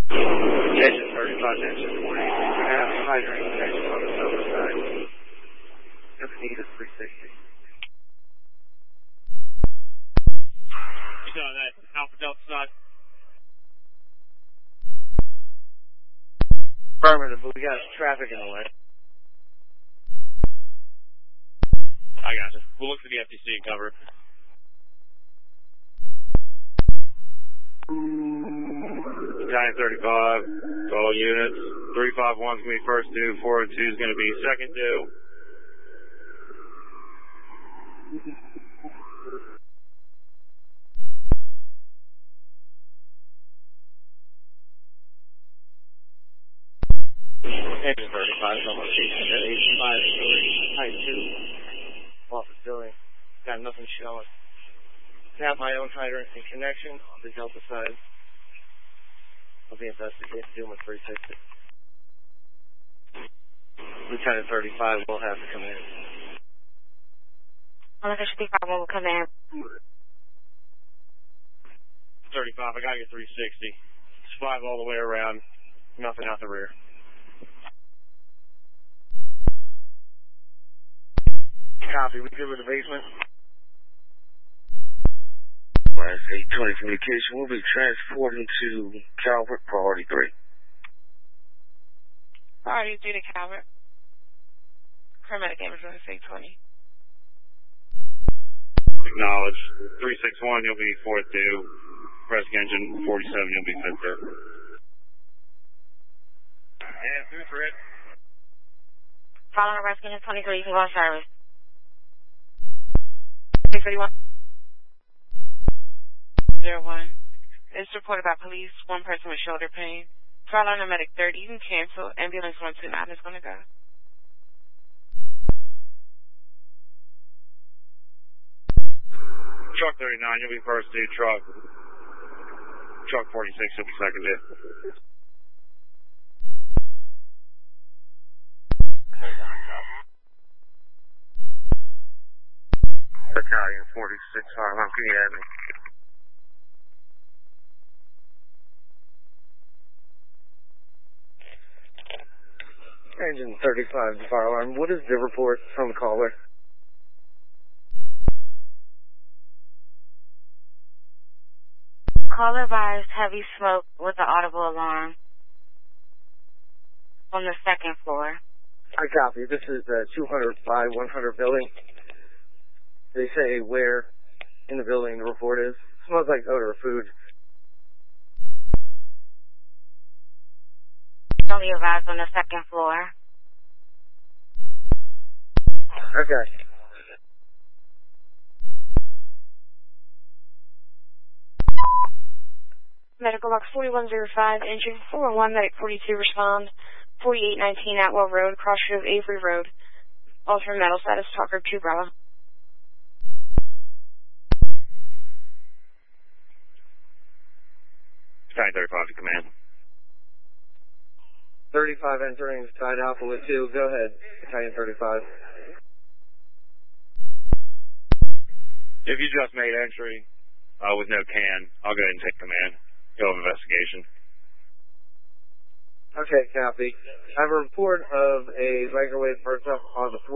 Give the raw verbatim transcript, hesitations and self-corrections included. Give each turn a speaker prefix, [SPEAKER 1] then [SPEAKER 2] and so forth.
[SPEAKER 1] Engine thirty-five, engine twenty. Half hydrant, engine on the other side. Just need a three sixty.
[SPEAKER 2] So that Alpha Delta side.
[SPEAKER 1] Affirmative, but we got traffic in the way.
[SPEAKER 2] I gotcha. We'll look for the F T C and cover it.
[SPEAKER 1] nine thirty-five, all units. three five one's going to be first due, four oh two is going to be second due. Engine thirty-five is almost at eighty-five, height two. Office building. Got nothing showing. Have my own hydrant in connection on the Delta side. I'll be investigating, doing a three sixty. Lieutenant thirty-five will have to come in.
[SPEAKER 3] Lieutenant thirty-five will come in.
[SPEAKER 2] thirty-five, I got your three sixty. It's five all the way around. Nothing out the rear.
[SPEAKER 1] Copy, we good with the basement? Class eight twenty communication will be transporting to Calvert, priority three.
[SPEAKER 3] Priority three to Calvert. Paramedic ambulance eight twenty.
[SPEAKER 1] Acknowledge. three six one, you'll be fourth due. Rescue engine forty-seven, you'll be fifth due.
[SPEAKER 2] Yeah, food for it.
[SPEAKER 3] Following rescue engine twenty-three, you can go on service. six thirty-one. zero one. It's reported by police, one person with shoulder pain. Following a medic thirty, you can cancel. Ambulance one two nine is going to go.
[SPEAKER 1] Truck thirty-nine, you'll be first due. Truck. Truck forty-six, you'll be second due. Battalion forty-six, Harlem, can you have me? Engine thirty-five, fire alarm. What is the report from the caller?
[SPEAKER 3] Caller advised heavy smoke with the audible alarm on the second floor.
[SPEAKER 1] I copy. This is the two hundred by one hundred building. They say where in the building the report is. Smells like odor of food.
[SPEAKER 3] Only arrived on the second floor.
[SPEAKER 1] Okay.
[SPEAKER 3] Medical box forty-one oh five, engine four one, medic forty-two, respond. forty-eight nineteen Atwell Road, crossroad of Avery Road. Alternate metal status, Talker two Bravo.
[SPEAKER 1] Battalion thirty-five to command. thirty-five entering side Alpha with two. Go ahead, Battalion thirty-five. If you just made entry uh, with no can, I'll go ahead and take command. Go of investigation. Okay, copy. I have a report of a microwave burnt up on the floor.